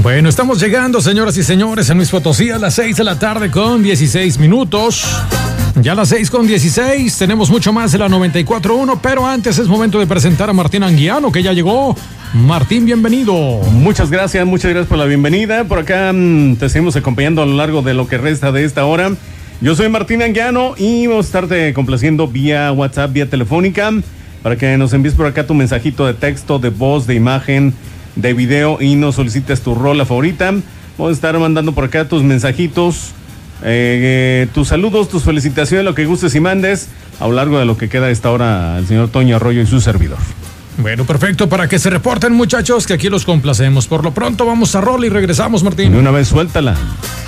Bueno, estamos llegando, señoras y señores, en Luis Potosí a las 6 de la tarde con 16 minutos. Ya a las 6:16 tenemos mucho más de la 94.1, pero antes es momento de presentar a Martín Anguiano, que ya llegó. Martín, bienvenido. Muchas gracias por la bienvenida. Por acá te seguimos acompañando a lo largo de lo que resta de esta hora. Yo soy Martín Anguiano y vamos a estarte complaciendo vía WhatsApp, vía telefónica, para que nos envíes por acá tu mensajito de texto, de voz, de imagen, de video y nos solicites tu rola favorita. Vamos a estar mandando por acá tus mensajitos, tus saludos, tus felicitaciones, lo que gustes y mandes a lo largo de lo que queda de esta hora al señor Toño Arroyo y su servidor. Bueno, perfecto, para que se reporten, muchachos, que aquí los complacemos. Por lo pronto vamos a rola y regresamos, Martín. De una vez suéltala.